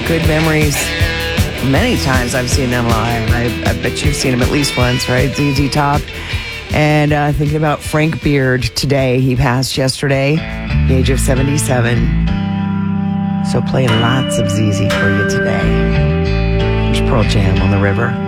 good memories. Many times I've seen them live. I bet you've seen them at least once, right? ZZ Top. And thinking about Frank Beard today. He passed yesterday, the age of 77. So playing lots of ZZ for you today. There's Pearl Jam on the River.